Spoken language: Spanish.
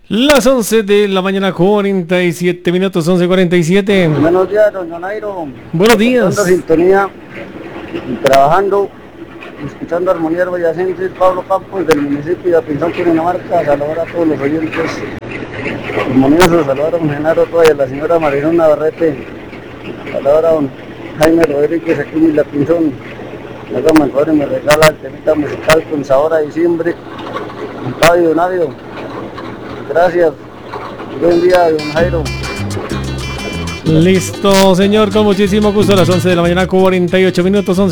Las 11 de la mañana, 47 minutos, 11:47. Buenos días, don Nairo. Buenos días. Sintonía, trabajando, escuchando Armonía Boyacense, Pablo Campos, del municipio de Apinzón, Cundinamarca. Saludar a todos los oyentes. Armoniosos, saludar a don Genaro Toya, a la señora Marisol Navarrete. Saludar a don Jaime Rodríguez, aquí en la Pinzón. Hágame el favor y me regala el temita musical con sabor a diciembre. Fabio Navio. Gracias. Buen día, don Jairo. Listo, señor, con muchísimo gusto. A las 11 de la mañana, 48 minutos, 11.